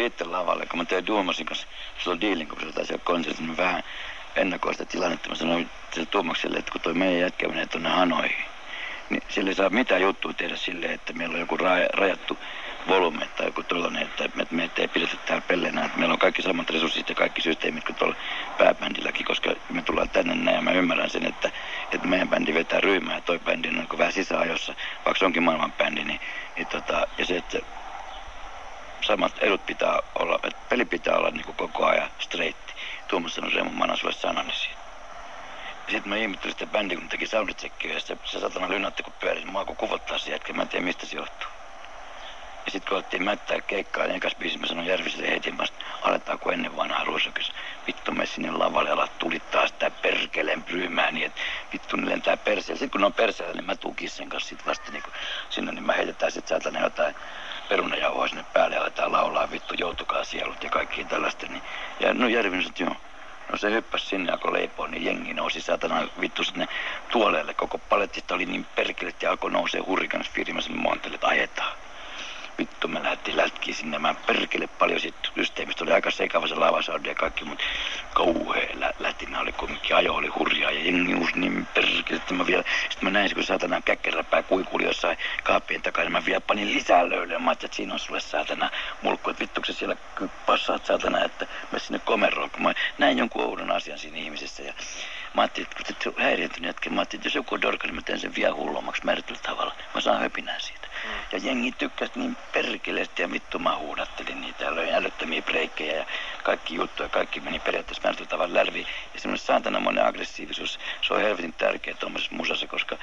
itse lavalle, kun mä tein Duomasin kanssa silloin diilin, kun se oli siellä konsertissa, niin vähän ennakoin sitä tilannetta. Mä sanoin sille Tuomakselle, että kun toi meidän jätkä menee tuonne Hanoihin, niin sille ei saa mitään juttua tehdä silleen, että meillä on joku rajattu volume tai joku tollainen, että meitä ei pidetä täällä pellenä. Että meillä on kaikki samat resurssit ja kaikki systeemit kuin tuolla pääbändilläkin, koska me tullaan tänne näin ja mä ymmärrän sen, että meidän bändi vetää ryhmää ja toi bändi on vähän sisäajossa, vaikka se onkin maailman bändi, ja se, että samat edut pitää olla, että peli pitää olla niin kuin koko ajan straighti. Tuomas sanoi Remu, mä annan sulle sanani siitä. Ja sitten mä ihmettelin sitä bändiä, kun teki soundcheckia ja se satana lynatti kun pyöri, niin mä alkoi kuvottaa siihen, että mä en tiedä mistä se johtuu. Ja sitten kun alettiin mättää keikkaa, niin ekas biisi mä sanoin Järviselle heti, mä aletaan kuin ennen vanhaa ruusakys. Vittu me sinne lavalle alat tulittaa sitä perkeleen ryhmää niin, että vittu ne lentää perseelle. Sitten kun ne on perseellä, niin mä tuun kissen kanssa sit vasta niin sinne, niin mä heitetään sit saatana jotain perunajauhoa sinne päälle ja aletaan laulaa vittu joutukaa sielut ja kaikkiin tällaista. Niin. Ja no Järvinen sanoi, että joo. No se hyppäsi sinne, alkoi leipoa, niin jengi nousi satana vittu sinne tuoleelle. Koko palettista oli niin perkelet ja alkoi nousee hurrikansfirma firmaiselle Montelle, että ajetaan. Vittu me lähdettiin lätkiin sinne, mä perkele paljon siitä systeemistä, oli aika sekava se lavasound ja kaikki, mutta kauhea lätinä oli kumminkin, ajo oli hurjaa ja jengi uusi niin perkele, sitten mä näin, kun saatana käkkäräpää kuikuli jossain kaapien takana, mä vielä panin lisää löylyä, mä ajattelin, että siinä on sulle saatana mulkku, että vittu siellä passaat saatana, että mä sinne komeroon, kun mä näin jonkun oudon asian siinä ihmisessä ja mä ajattelin, että kun se on häiriintynyt jätkä, mä ajattelin, että jos joku on dorka, niin mä teen sen vielä hullommaksi määrätyllä tavalla, mä saan höpinää siitä. Ja jengi tykkäsi niin perkeleesti ja vittu mä huudattelin niitä ja löin älyttömiä breikkejä ja kaikki juttuja, kaikki meni periaatteessa määrätyllä tavalla lärviin. Ja semmoinen saatanamoinen aggressiivisuus, se on helvetin tärkeä tuommoisessa musassa, koska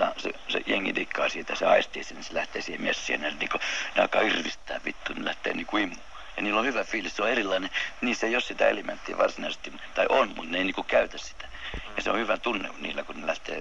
se jengi dikkaa siitä, se aistii sen, niin se lähtee siihen messiin ja ne alkaa irvistää vittu, ne lähtee niinku imuun. Ja niillä on hyvä fiilis, se on erilainen, niissä ei ole sitä elementtiä varsinaisesti, tai on, mutta ne ei niinku käytä sitä. Ja se on hyvä tunne niillä, kun ne lähtee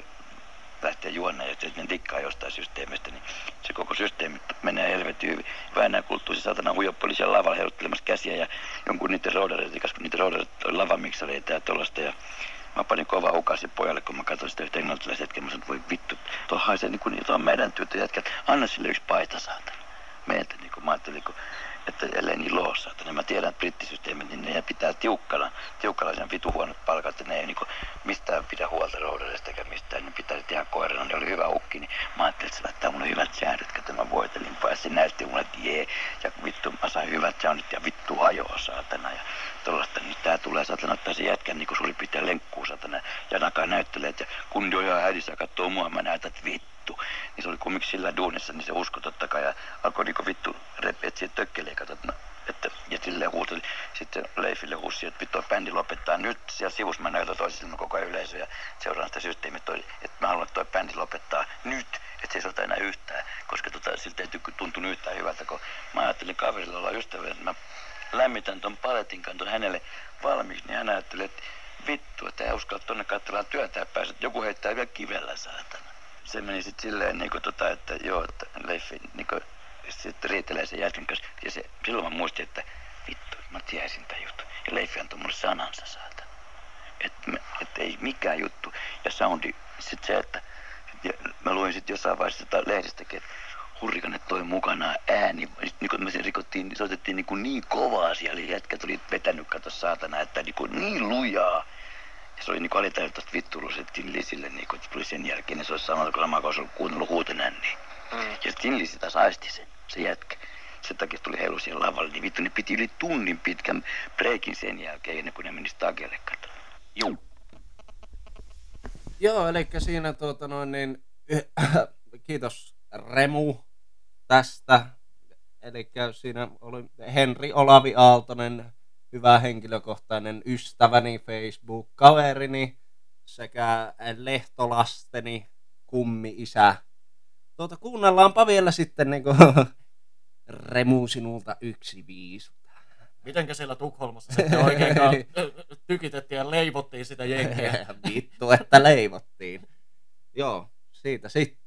juonne ja sitten ne dikkaa jostain systeemistä, niin se koko systeemi menee helvetin hyvin. Väinää kulttuu se saatana huijoppi oli siellä lavalla heiluttelemassa käsiä ja jonkun niiden roudareita, kun niiden roudareita oli lavamiksareita ja tollaista. Ja mä panin kova ukasin pojalle, kun mä katsoin sitä yhtä englantilaista hetkeä. Mä sanoin, että voi vittu, tuo haisee niin kuin jotain meidän työtä jätkät. Anna sille yksi paita saatana. Meiltä niin kuin mä ajattelin, että ellei niin loossa. Että mä tiedän, että brittisysteemit, niin ne pitää tiukkana sen vitu huonot palkat, että ne ei niin mistään pidä huolta roudareista eikä mistään, ne pitää tehdä koirana, ne oli hyvä ukki, niin mä ajattelin, että se laittaa mulle hyvät säädöt, että mä voitelin ja se näytti mulle, että jee, ja vittu mä sain hyvät soundit ja vittu hajoa saatana ja tollaista, niin tää tulee saatana ottaa se jätkän niin kuin suurin piirtein lenkkuu saatana ja nakaa näyttelee, että kun jo ihan hädissä katsoo mua, mä näytän, että vittu. Niin se oli kumminkin sillä duunissa, niin se uskoi totta kai ja alkoi niinku vittu repiä, että siitä tökkelee, katsot, ja silleen huuteli. Sitten Leifille huusi, että vittu bändi lopettaa nyt. Siellä sivussa mä näytän toisille koko ajan yleisö ja seuraan sitä systeemiä, että mä haluan, että toi bändi lopettaa nyt. Että se ei solta enää yhtään, koska siltä ei tuntunut yhtään hyvältä, kun mä ajattelin kaverilla olla ystävä, että mä lämmitän ton paletin kanton hänelle valmiiksi, niin hän ajatteli, että vittu, että ei uskalla tonne katselaan työntää päästä, että joku heittää vielä kivellä saatana. Se meni sitten silleen, että joo, että Leifi sitten riitelee sen jätkän kanssa. Ja silloin mä muistin, että vittu, mä tiesin tämän jutun. Ja Leifi antoi mulle sanansa saatana. Että ei mikään juttu. Ja soundi, sitten se, että mä luin sitten jossain vaiheessa lehdistäkin, että Hurrikanen toi mukanaan ääni. Niin kun me sen rikottiin, soitettiin niin kovaa siellä. Jätkät oli vetänyt, kato saatana, että niin lujaa. Ja se oli niinku alitajut tosta vittuilua se Tin Lisille, niinku, että tuli sen jälkeen, niin se olisi samalla, kun mä olisin kuunnellut huutenänniä. Ja Tin Lisi taas aisti se jätkä. Sen takia tuli heilu siihen lavalle, niin vittu, ne piti yli tunnin pitkän breikin sen jälkeen, ennen kuin ne meni Stagelle katoon. Joo, eli siinä kiitos Remu tästä. Eli siinä oli Henri Olavi Aaltonen, hyvä henkilökohtainen ystäväni, Facebook-kaverini sekä lehtolasteni kummi-isä. Kuunnellaanpa vielä sitten Remu sinulta yksi viisu. Mitenkä siellä Tukholmassa sitten oikeinkaan tykitettiin ja leivottiin sitä jengiä? Vittu, että leivottiin. Joo, siitä sitten.